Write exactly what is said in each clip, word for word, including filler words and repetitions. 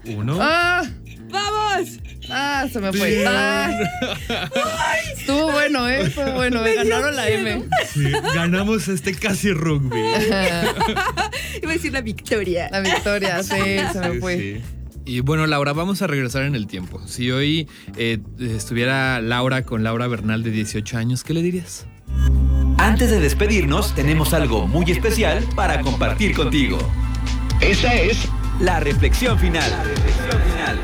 uno. ¡Ah! ¡Vamos! ¡Ah! Se me fue. ¡Ah! Estuvo bueno, ¿eh? Estuvo bueno. Me ganaron la M. Sí, ganamos este casi rugby. Iba a decir la victoria. La victoria, sí, se me Sí, fue. sí. Y bueno, Laura, vamos a regresar en el tiempo. Si hoy eh, estuviera Laura con Laura Bernal de dieciocho años, ¿qué le dirías? Antes de despedirnos, tenemos algo muy especial para compartir contigo. Esta es la reflexión final. La reflexión final.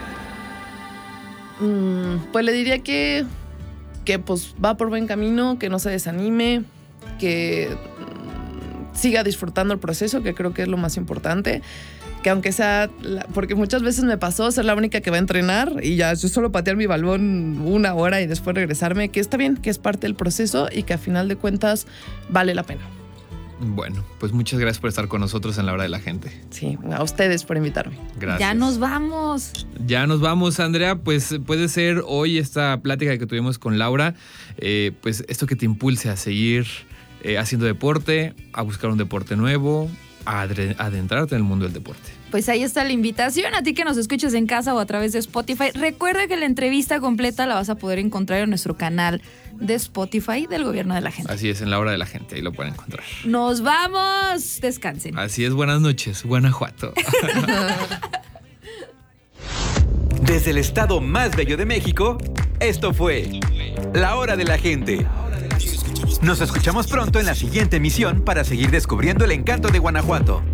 Mm, pues le diría que, que pues va por buen camino, que no se desanime, que mm, siga disfrutando el proceso, que creo que es lo más importante. Que aunque sea, la, porque muchas veces me pasó ser la única que va a entrenar y ya yo solo patear mi balón una hora y después regresarme, que está bien, que es parte del proceso y que a final de cuentas vale la pena. Bueno, pues muchas gracias por estar con nosotros en La Hora de la Gente. Sí, a ustedes por invitarme. Gracias. Ya nos vamos. Ya nos vamos, Andrea. Pues puede ser hoy esta plática que tuvimos con Laura, eh, pues esto que te impulse a seguir eh, haciendo deporte, a buscar un deporte nuevo, a adentrarte en el mundo del deporte. Pues ahí está la invitación a ti que nos escuches en casa o a través de Spotify. Recuerda que la entrevista completa la vas a poder encontrar en nuestro canal de Spotify del Gobierno de la Gente. Así es, en La Hora de la Gente, ahí lo pueden encontrar. ¡Nos vamos! Descansen. Así es, buenas noches, Guanajuato. Desde el estado más bello de México, esto fue La Hora de la Gente. Nos escuchamos pronto en la siguiente emisión para seguir descubriendo el encanto de Guanajuato.